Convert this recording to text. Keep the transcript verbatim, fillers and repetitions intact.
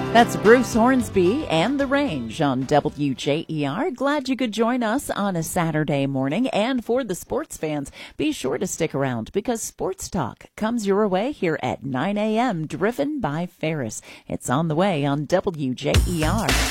That's Bruce Hornsby and The Range on W J E R. Glad you could join us on a Saturday morning. And for the sports fans, be sure to stick around because Sports Talk comes your way here at nine a.m. driven by Ferris. It's on the way on W J E R.